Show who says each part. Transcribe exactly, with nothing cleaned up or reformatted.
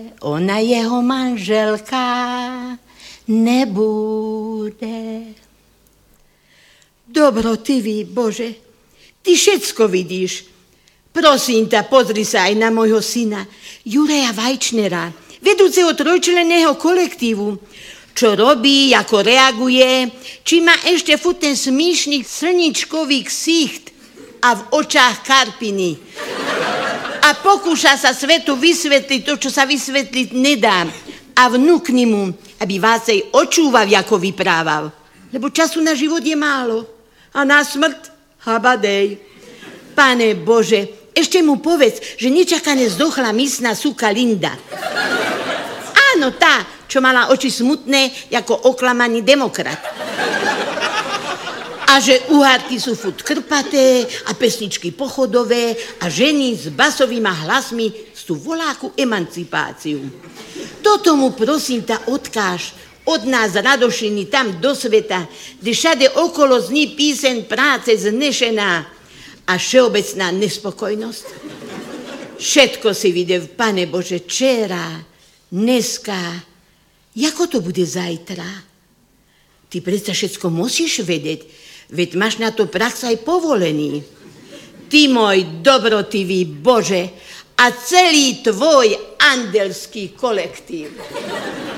Speaker 1: ona jeho manželka nebude. Dobrotivý Bože, ty všetko vidíš. Prosím ťa, pozri sa aj na môjho syna, Juraja Vajčnera, vedúceho trojčlenného kolektívu. Čo robí, ako reaguje, či má ešte furt ten smíšný slničkový ksicht a v očách karpiny. A pokúša sa svetu vysvetliť to, čo sa vysvetliť nedá. A vnúkni mu, aby vácej očúval, ako vyprával. Lebo času na život je málo. A na smrť habadej. Pane Bože, ešte mu povedz, že nečakane zdochla mysná suka Linda. Áno, tá, čo mala oči smutné, ako oklamaný demokrat. A že uhárky sú furt krpaté a pesničky pochodové a ženy s basovými hlasmi sú voláku emancipáciu. Toto mu prosím ťa odkáž od nás radošiny tam do sveta, kde všade okolo zní píseň práce znešená a všeobecná nespokojnosť. Všetko si videl, Pane Bože, včera, dneska, jako to bude zajtra? Ty predsa všetko musíš vedieť, veď máš na to prax aj povolený. Ty, môj dobrotivý Bože, a celý tvoj andelský kolektív.